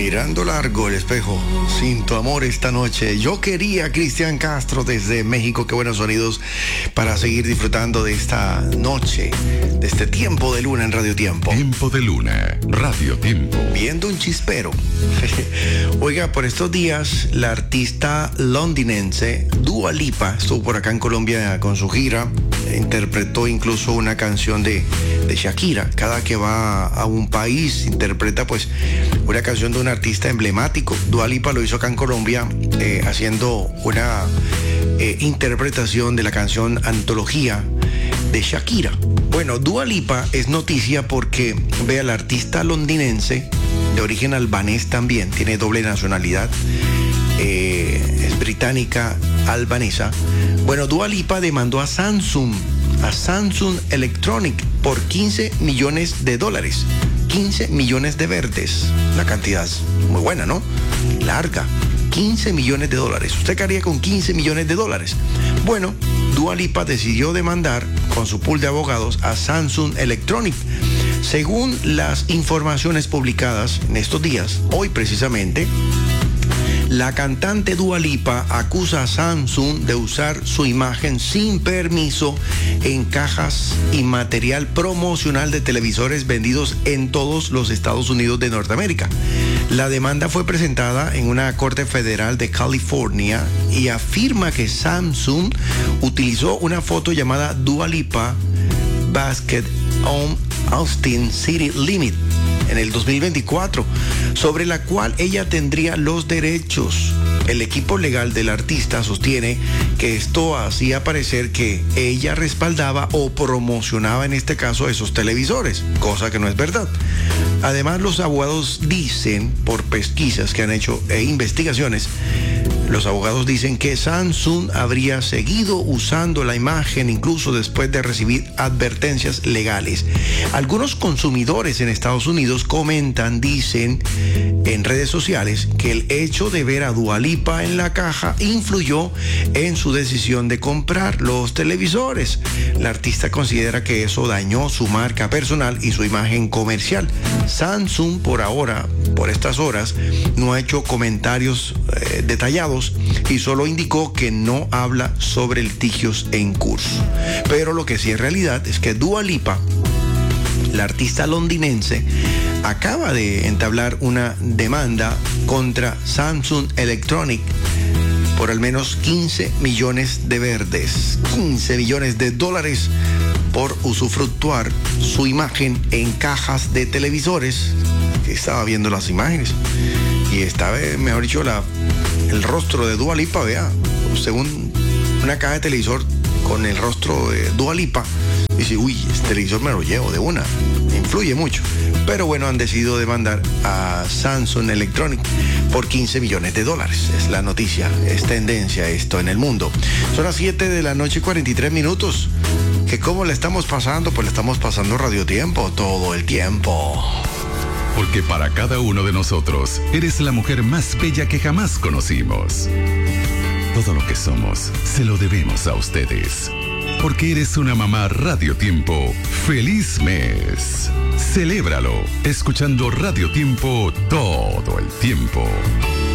Mirando largo el espejo, sin tu amor esta noche. Yo quería Cristian Castro desde México. Qué buenos sonidos para seguir disfrutando de esta noche, de este tiempo de luna en Radio Tiempo. Tiempo de luna, Radio Tiempo. Viendo un chispero. Oiga, por estos días, la artista londinense Dua Lipa estuvo por acá en Colombia con su gira. Interpretó incluso una canción de Shakira. Cada que va a un país interpreta pues una canción de un artista emblemático. Dua Lipa lo hizo acá en Colombia haciendo una interpretación de la canción Antología de Shakira. Bueno, Dua Lipa es noticia porque, vea, la artista londinense de origen albanés también, tiene doble nacionalidad, es británica albanesa. Bueno, Dua Lipa demandó a Samsung Electronic por $15 millones. 15 millones de verdes. La cantidad es muy buena, ¿no? Larga. $15 millones. ¿Usted qué haría con $15 millones? Bueno, Dua Lipa decidió demandar con su pool de abogados a Samsung Electronic. Según las informaciones publicadas en estos días, hoy precisamente, la cantante Dua Lipa acusa a Samsung de usar su imagen sin permiso en cajas y material promocional de televisores vendidos en todos los Estados Unidos de Norteamérica. La demanda fue presentada en una corte federal de California y afirma que Samsung utilizó una foto llamada Dua Lipa Basket on Austin City Limit en el 2024, sobre la cual ella tendría los derechos. El equipo legal del artista sostiene que esto hacía parecer que ella respaldaba o promocionaba en este caso esos televisores, cosa que no es verdad. Además, los abogados dicen, por pesquisas que han hecho e investigaciones, los abogados dicen que Samsung habría seguido usando la imagen incluso después de recibir advertencias legales. Algunos consumidores en Estados Unidos dicen en redes sociales que el hecho de ver a Dua Lipa en la caja influyó en su decisión de comprar los televisores. La artista considera que eso dañó su marca personal y su imagen comercial. Samsung por ahora, por estas horas, no ha hecho comentarios detallados y solo indicó que no habla sobre litigios en curso. Pero lo que sí es realidad es que Dua Lipa, la artista londinense, acaba de entablar una demanda contra Samsung Electronic por al menos $15 millones de verdes, $15 millones por usufructuar su imagen en cajas de televisores. Que estaba viendo las imágenes y estaba, mejor dicho, el rostro de Dua Lipa, vea, según una caja de televisor con el rostro de Dua Lipa. Dice, uy, este televisor me lo llevo de una. Influye mucho. Pero bueno, han decidido demandar a Samsung Electronic por $15 millones. Es la noticia, es tendencia esto en el mundo. Son las 7 de la noche, 43 minutos. ¿Que cómo le estamos pasando? Pues le estamos pasando Radio Tiempo todo el tiempo. Porque para cada uno de nosotros, eres la mujer más bella que jamás conocimos. Todo lo que somos, se lo debemos a ustedes. Porque eres una mamá Radio Tiempo. ¡Feliz mes! Celébralo, escuchando Radio Tiempo todo el tiempo.